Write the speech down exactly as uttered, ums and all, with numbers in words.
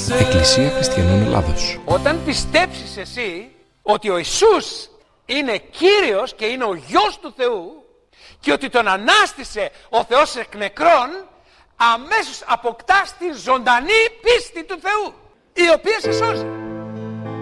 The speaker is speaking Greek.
Εκκλησία Χριστιανών Ελλάδος. Όταν πιστέψεις εσύ ότι ο Ιησούς είναι Κύριος και είναι ο Υιός του Θεού και ότι τον ανάστησε ο Θεός εκ νεκρών, αμέσως αποκτάς τη ζωντανή πίστη του Θεού, η οποία σε σώζει.